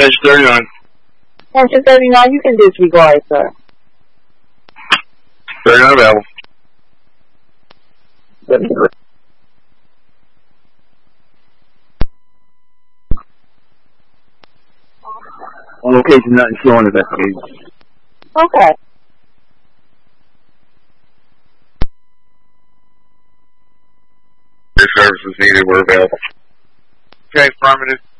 Extension 39. Extension 39, you can disregard, sir. 39 available. On location, nothing showing investigation. Okay. Your services needed were available. Okay, affirmative.